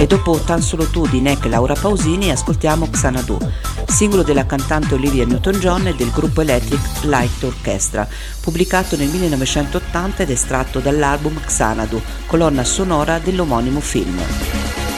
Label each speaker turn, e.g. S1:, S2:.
S1: dopo Tan solo tu di Nek e Laura Pausini ascoltiamo Xanadu, singolo della cantante Olivia Newton-John e del gruppo Electric Light Orchestra, pubblicato nel 1980 ed estratto dall'album Xanadu, colonna sonora dell'omonimo film.